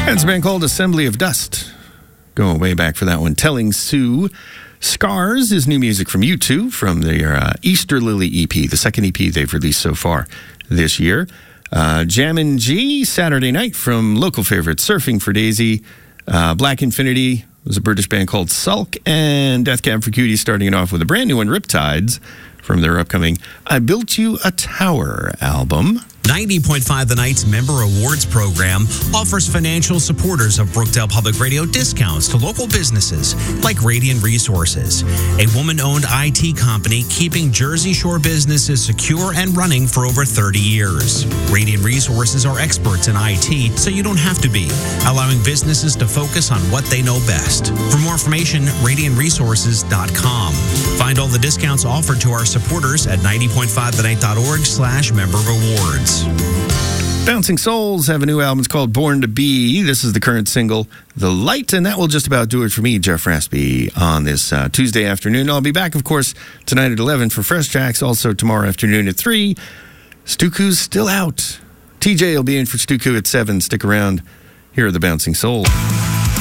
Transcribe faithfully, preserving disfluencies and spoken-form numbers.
It's a band called Assembly of Dust. Going way back for that one. Telling Sue. Scars is new music from U two from their uh, Easter Lily E P, the second E P they've released so far this year. Uh, Jammin' G, Saturday Night from local favorite Surfing for Daisy. Uh, Black Infinity was a British band called Sulk. And Death Cab for Cutie starting it off with a brand new one, Riptides, from their upcoming I Built You a Tower album. ninety point five The Night's Member Awards program offers financial supporters of Brookdale Public Radio discounts to local businesses like Radiant Resources, a woman-owned I T company keeping Jersey Shore businesses secure and running for over thirty years. Radiant Resources are experts in I T, so you don't have to be, allowing businesses to focus on what they know best. For more information, radiant resources dot com. Find all the discounts offered to our supporters at ninety point five the night dot org slash member rewards. Bouncing Souls have a new album. It's called Born to Be. This is the current single, The Light, and that will just about do it for me, Jeff Raspy, on this uh, Tuesday afternoon. I'll be back, of course, tonight at eleven for Fresh Tracks, also tomorrow afternoon at three. Stuku's still out. T J will be in for Stuku at seven. Stick around. Here are the Bouncing Souls.